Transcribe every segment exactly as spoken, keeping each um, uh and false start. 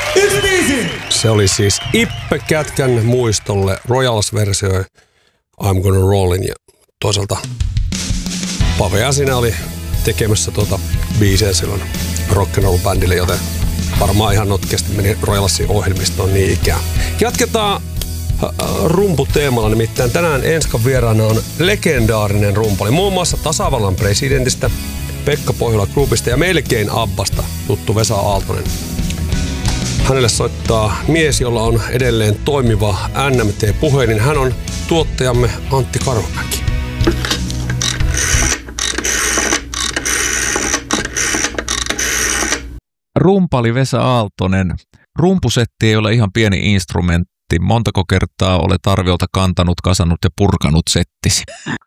Yksi biisi! Se oli siis Ippe Kätkän muistolle Royals versioi I'm Gonna Rollin ja toisaalta Pave Äsinä oli tekemässä tuota biisiä silloin rock'n'roll-bändille, joten varmaan ihan notkeasti meni Royalsin ohjelmistoon niin ikään. Jatketaan rumputeemalla, nimittäin tänään Enskan vieraana on legendaarinen rumpali, muun muassa tasavallan presidentistä, Pekka Pohjola Groupista ja melkein Abbasta tuttu Vesa Aaltonen. Hänelle soittaa mies, jolla on edelleen toimiva N M T-puhelin. Hän on tuottajamme Antti Karhumäki. Rumpali Vesa Aaltonen. Rumpusetti ei ole ihan pieni instrumentti. Montako kertaa olet arviolta kantanut, kasannut ja purkanut settisi?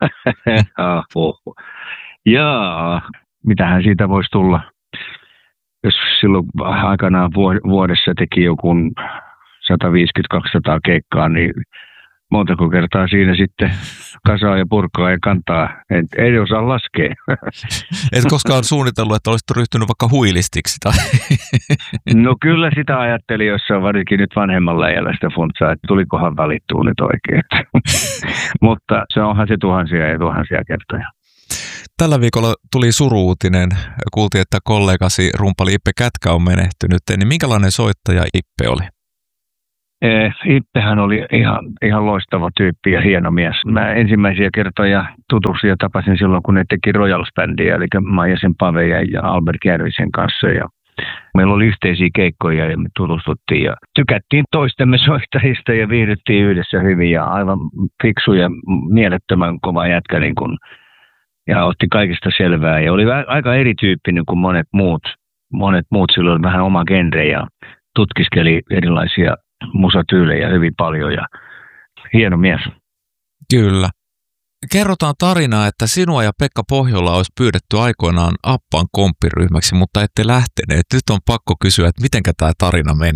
Jaa, mitähän siitä voisi tulla? Jos silloin aikanaan vuodessa teki joku sata viisikymmentä kaksisataa keikkaa, niin montako kertaa siinä sitten kasaa ja purkaa ja kantaa. En, ei osaa laskea. Et koskaan suunnitellut, että olisit ryhtynyt vaikka huilistiksi? Tai? No kyllä sitä ajattelin jossain varsinkin nyt vanhemmalla iällä sitä funtsaa, että tulikohan valittua nyt oikein. Mutta se onhan se tuhansia ja tuhansia kertoja. Tällä viikolla tuli suru-uutinen. Kuultiin, että kollegasi rumpali Ippe Kätkä on menehtynyt. Niin minkälainen soittaja Ippe oli? Ippehän oli ihan, ihan loistava tyyppi ja hieno mies. Mä ensimmäisiä kertoja tutustuin ja tapasin silloin, kun ne teki Royals-bändiä, eli Maijasen Pave ja Albert Järvisen kanssa. Ja meillä oli yhteisiä keikkoja ja me tutustuttiin ja tykättiin toistemme soittajista ja viihdyttiin yhdessä hyvin ja aivan fiksu ja mielettömän kova jätkä niin kun, ja otti kaikista selvää ja oli aika erityyppinen kuin monet muut. Monet muut silloin vähän oma genre ja tutkiskeli erilaisia musatyylejä hyvin paljon ja hieno mies. Kyllä. Kerrotaan tarinaa, että sinua ja Pekka Pohjola olisi pyydetty aikoinaan Abban komppiryhmäksi, mutta ette lähteneet. Nyt on pakko kysyä, että mitenkä tämä tarina meni?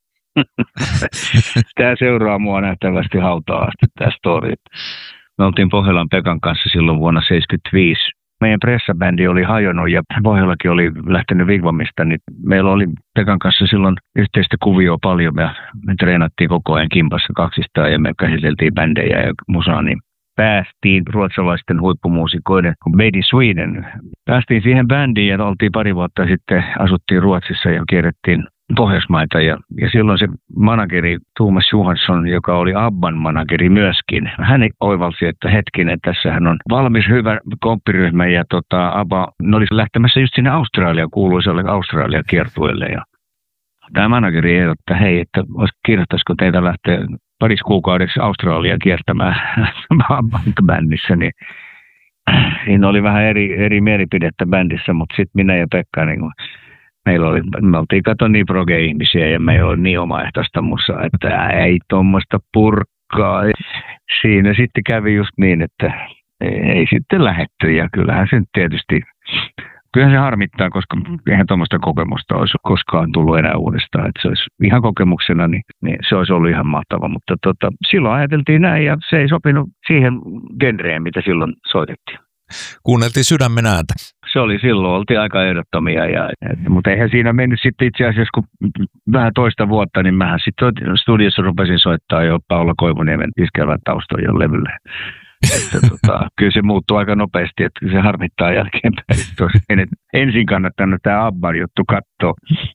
Tämä seuraa mua nähtävästi hautaa asti, tämä story. Me oltiin Pohjolan Pekan kanssa silloin vuonna seitsemänkymmentäviisi. Meidän pressabändi oli hajonnut ja Pohjolakin oli lähtenyt Vigvamista, niin meillä oli Pekan kanssa silloin yhteistä kuvioa paljon. Me, me treenattiin koko ajan kimpassa kaksistaan ja me käsiteltiin bändejä ja musaa, niin päästiin ruotsalaisten huippumuusikoiden Made in Sweden. Päästiin siihen bändiin ja oltiin pari vuotta sitten, asuttiin Ruotsissa ja kierrettiin Pohjoismaita ja, ja silloin se manageri Thomas Johansson, joka oli Abban manageri myöskin, hän oivalsi, että hetkinen, tässähän on valmis hyvä komppiryhmä ja tota, Abba ne olisi lähtemässä just sinne Australiaan, kuuluisalle Australian kiertueelle ja tämä manageri ehdotti, että hei, että kiinnostaisiko teitä lähteä parissa kuukaudeksi Australiaan kiertämään bändissä, niin siinä oli vähän eri, eri mielipidettä bändissä, mutta sitten minä ja Pekka niin meillä oli, me oltiin kato niin proge-ihmisiä ja meillä oli niin omaehtoista musaa, että ei tuommoista purkkaa. Siinä sitten kävi just niin, että ei sitten lähetty ja kyllähän se tietysti, kyllähän se harmittaa, koska eihän tuommoista kokemusta olisi koskaan tullut enää uudestaan. Että se olisi ihan kokemuksena, niin, niin se olisi ollut ihan mahtava, mutta tota, silloin ajateltiin näin ja se ei sopinut siihen genreen, mitä silloin soitettiin. Kuunneltiin sydämen ääntä. Se oli silloin, oltiin aika ehdottomia, ja, et, mutta eihän siinä mennyt sitten itse asiassa, kun vähän toista vuotta, niin mähän sitten studiossa rupesin soittaa jo Paula Koivuniemen Iskevät taustojen levylle. Että, tota, kyllä se muuttuu aika nopeasti, että se harmittaa jälkeenpäin. Ensin kannattanut tämä Abban juttu katsoa.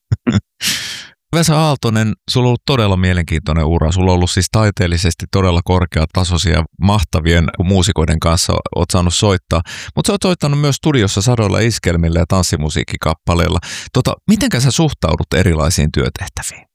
Vesa Aaltonen, sulla on ollut todella mielenkiintoinen ura. Sulla on ollut siis taiteellisesti todella korkeatasoisia, mahtavien muusikoiden kanssa oot saanut soittaa. Mutta sä oot soittanut myös studiossa sadoilla iskelmillä ja tanssimusiikkikappaleilla. Tota, mitenkä sä suhtaudut erilaisiin työtehtäviin?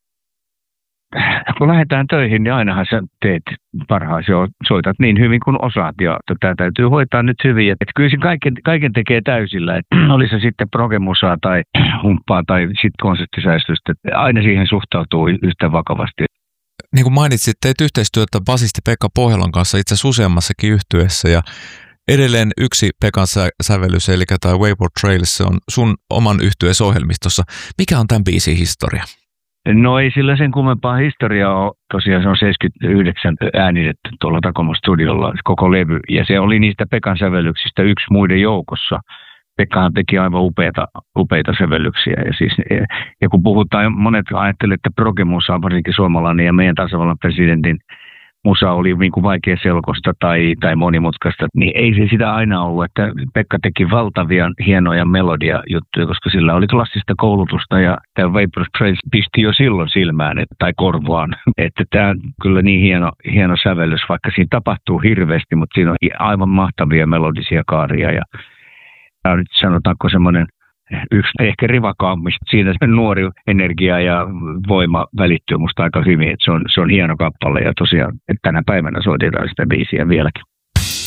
Kun lähdetään töihin, niin ainahan sä teet parhaasi, soitat niin hyvin kuin osaat. Ja tämä täytyy hoitaa nyt hyvin. Että kyllä se kaiken, kaiken tekee täysillä. Että oli se sitten progemusaa tai humppaa tai sitten konserttisäistystä. Aina siihen suhtautuu yhtä vakavasti. Niin kuin mainitsit, teet yhteistyötä basisti Pekka Pohjolan kanssa itse asiassa useammassakin yhtyeessä. Ja edelleen yksi Pekan sävellys, eli tämä Wayward Trails, se on sun oman yhtyeesi ohjelmistossa. Mikä on tämän biisin historia? No ei sillä sen kummempaa historiaa ole. Tosiaan se on seitsemänkymmentäyhdeksän äänitetty tuolla Takoma studiolla koko levy. Ja se oli niistä Pekan sävellyksistä yksi muiden joukossa. Pekkahan teki aivan upeita, upeita sävellyksiä. Ja, siis, ja Ja kun puhutaan, monet ajattelevat, että progemusa, varsinkin suomalainen ja meidän tasavallan presidentin musa oli niin kuin vaikea selkosta tai, tai monimutkaista, niin ei se sitä aina ollut, että Pekka teki valtavia hienoja melodiajuttuja, koska sillä oli klassista koulutusta ja tämä Vapor Trails pisti jo silloin silmään et, tai korvoaan, että tämä on kyllä niin hieno, hieno sävellys, vaikka siinä tapahtuu hirveästi, mutta siinä on aivan mahtavia melodisia kaaria ja tämä on nyt sanotaanko semmoinen yksi ehkä rivakaammista. Siinä nuori energia ja voima välittyy musta aika hyvin. Että se, on, se on hieno kappale ja tosiaan että tänä päivänä soitetaan sitä biisiä vieläkin.